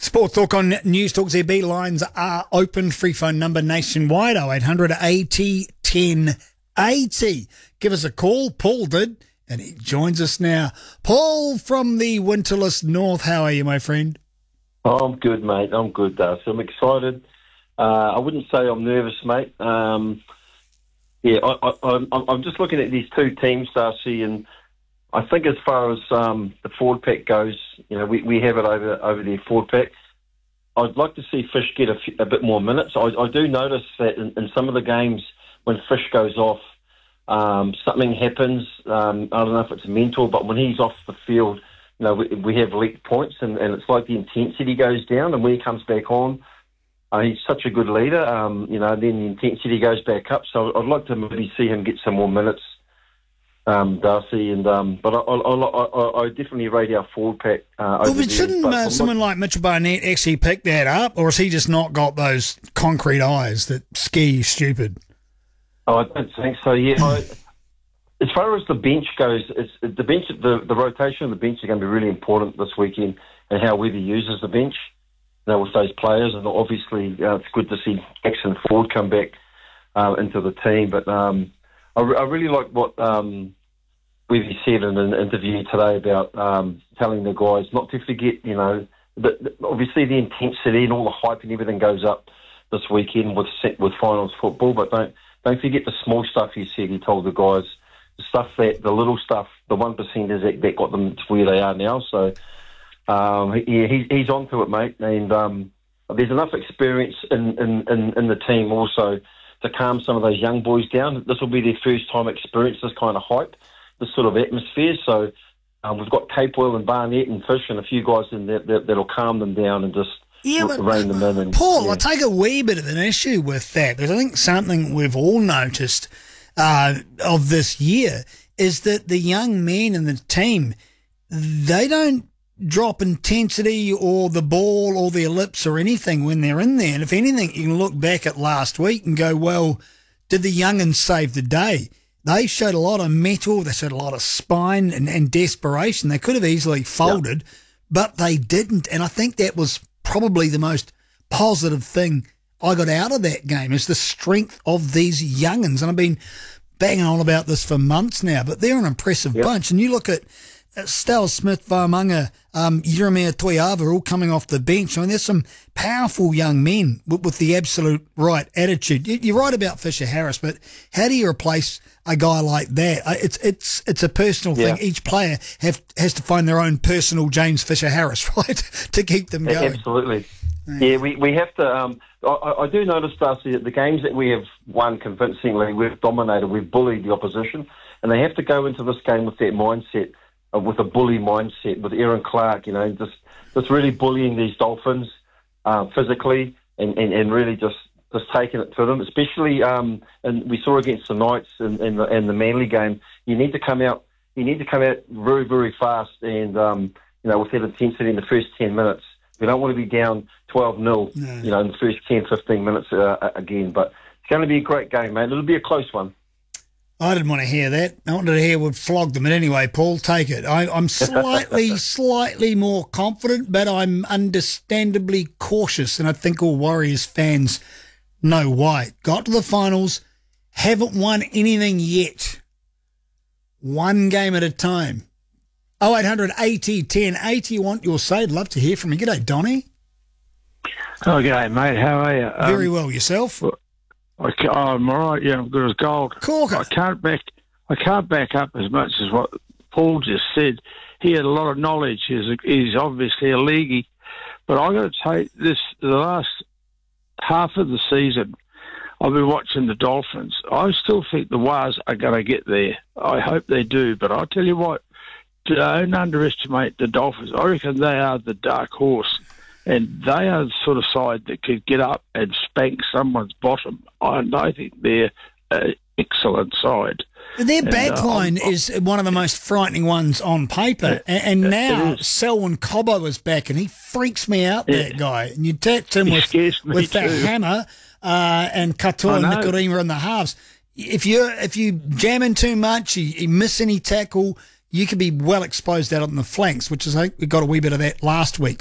Sports Talk on News Talk ZB. Lines are open. Free phone number nationwide, 0800 80 1080. Give us a call. Paul did, and he joins us now. Paul from the Winterless North. How are you, my friend? I'm good, mate. I'm good, Darcy. I'm excited. I wouldn't say I'm nervous, mate. I'm just looking at these two teams, Darcy, and I think as far as the forward pack goes, we have it over their forward pack. I'd like to see Fish get a bit more minutes. I do notice that in some of the games when Fish goes off, something happens. I don't know if it's mental, but when he's off the field, we have leaked points, and it's like the intensity goes down, and when he comes back on, he's such a good leader. Then the intensity goes back up. So I'd like to maybe see him get some more minutes, Darcy. But I definitely rate our forward pack. But shouldn't someone like Mitchell Barnett actually pick that up, or has he just not got those concrete eyes that scare you stupid? Oh, I don't think so. Yeah. As far as the bench goes, the rotation of the bench is going to be really important this weekend, and how Webber uses the bench, with those players. And obviously, it's good to see Jackson Ford come back into the team. But I really like what Webber said in an interview today about telling the guys not to forget, obviously the intensity and all the hype and everything goes up this weekend with finals football, but don't forget the small stuff. He said, he told the guys, the little stuff, the 1% that got them to where they are now. So he's onto it, mate. And there's enough experience in the team also to calm some of those young boys down. This will be their first time experience this kind of hype, this sort of atmosphere. So we've got Capewell and Barnett and Fish and a few guys in there that'll calm them down and just rein them in. And, Paul, I take a wee bit of an issue with that, because I think something we've all noticed of this year is that the young men in the team, they don't drop intensity or the ball or their lips or anything when they're in there. And if anything, you can look back at last week and go, well, did the young'uns save the day? They showed a lot of mettle, they showed a lot of spine and desperation. They could have easily folded, but they didn't. And I think that was probably the most positive thing I got out of that game, is the strength of these young'uns. And I've been banging on about this for months now, but they're an impressive bunch. And you look at Stella Smith, Varmunga, Jeremiah Toiava all coming off the bench. I mean, there's some powerful young men with the absolute right attitude. You're right about Fisher Harris, but how do you replace a guy like that? It's a personal thing. Each player has to find their own personal James Fisher Harris, right, to keep them going. Absolutely. Yeah, we have to. I do notice, Darcy, that the games that we have won convincingly, we've dominated, we've bullied the opposition, and they have to go into this game with that mindset, with a bully mindset, with Aaron Clark, just really bullying these Dolphins physically, and really just taking it to them, especially and we saw against the Knights in the Manly game. You need to come out very, very fast, and with that intensity in the first 10 minutes. We don't want to be down 12-0, in the first 10, 15 minutes again. But it's going to be a great game, mate. It'll be a close one. I didn't want to hear that. I wanted to hear we'd flog them. But anyway, Paul, take it. I'm slightly more confident, but I'm understandably cautious, and I think all Warriors fans know why. Got to the finals, haven't won anything yet. One game at a time. 0800 80 1080. You want your say? I'd love to hear from you. G'day, Donnie. Oh, g'day, mate. How are you? Very well. Yourself? I'm all right. Yeah, I'm good as gold. Corker. I can't back up as much as what Paul just said. He had a lot of knowledge. He's obviously a leaguey. But I've got to take this, the last half of the season, I've been watching the Dolphins. I still think the Wars are going to get there. I hope they do. But I'll tell you what, don't underestimate the Dolphins. I reckon they are the dark horse, and they are the sort of side that could get up and spank someone's bottom. I think they're an excellent side. Their backline is one of the most frightening ones on paper, and now Selwyn Cobbo is back, and he freaks me out, that guy. And you tapped him with the hammer and Katoa and Nikorima in the halves. If you jam in too much, you miss any tackle, you could be well exposed out on the flanks, which is, I think we got a wee bit of that last week.